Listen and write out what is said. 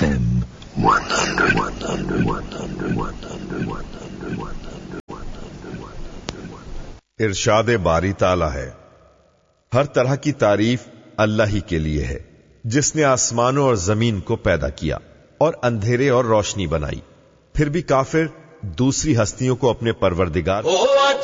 FM 100. इरशाद बारी ताला है, हर तरह की तारीफ अल्लाह ही के लिए है, जिसने आसमानों और जमीन को पैदा किया और अंधेरे और रोशनी बनाई। फिर भी काफिर दूसरी हस्तियों को अपने परवरदिगार